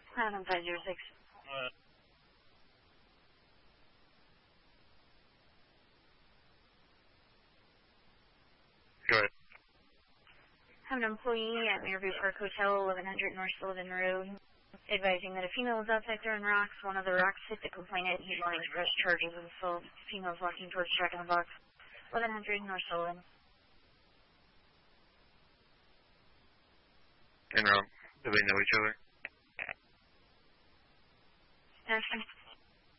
Adam 506. Go ahead. Have an employee at Mirview Park Hotel, 1100 North Sullivan Road, advising that a female is outside throwing rocks. One of the rocks hit the complainant. He's wanting to press charges of assault. Female's walking towards Jack in the Box, 1100 North Sullivan. And do they know each other? Action.